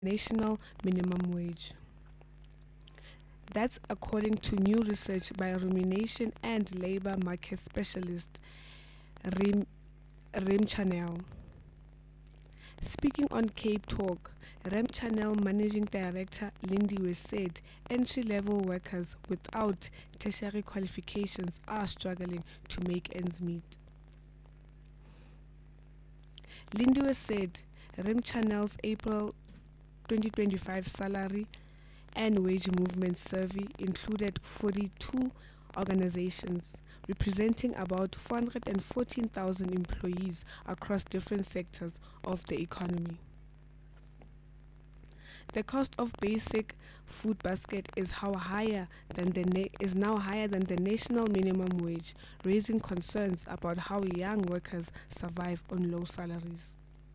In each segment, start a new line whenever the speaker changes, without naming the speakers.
national minimum wage. That's according to new research by rumination and labor market specialist Rim, Rim Channel. Speaking on Cape Talk, Rem Channel Managing Director Lindy West said entry level workers without tertiary qualifications are struggling to make ends meet. Lindy West said Rem Channel's April 2025 salary and wage movement survey included 42 organizations representing about 414,000 employees across different sectors of the economy. The cost of basic food basket is now higher than the national minimum wage, raising concerns about how young workers survive on low salaries.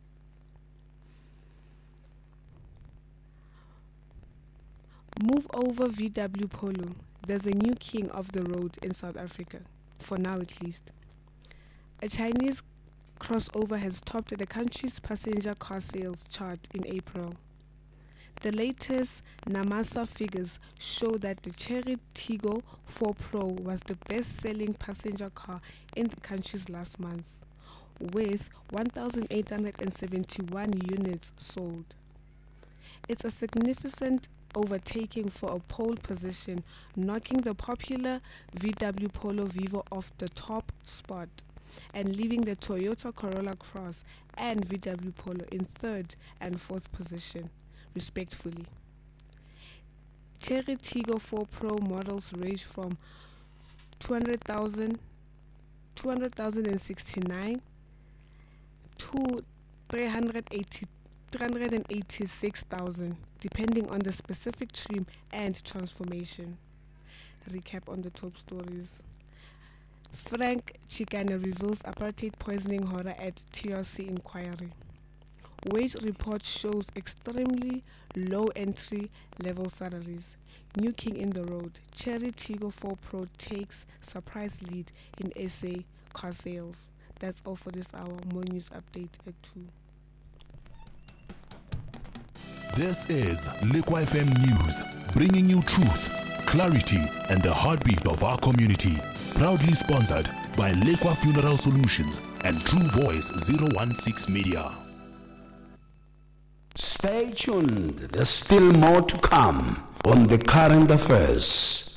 Move over VW Polo. There's a new king of the road in South Africa, for now at least. A Chinese crossover has topped the country's passenger car sales chart in April. The latest Namasa figures show that the Chery Tiggo 4 Pro was the best-selling passenger car in the country's last month, with 1,871 units sold. It's a significant overtaking for a pole position, knocking the popular VW Polo Vivo off the top spot and leaving the Toyota Corolla Cross and VW Polo in third and fourth position, respectively. Chery Tiggo 4 Pro models range from 200,069 to 386,000, depending on the specific trim and transformation. Recap on the top stories. Frank Chikane reveals apartheid poisoning horror at TRC inquiry. Wage report shows extremely low entry level salaries. New king in the road. Chery Tiggo 4 Pro takes surprise lead in SA car sales. That's all for this hour. More news update at 2.
This is Liqua FM News, bringing you truth, clarity, and the heartbeat of our community. Proudly sponsored by Liqua Funeral Solutions and True Voice 016 Media.
Stay tuned, there's still more to come on the current affairs.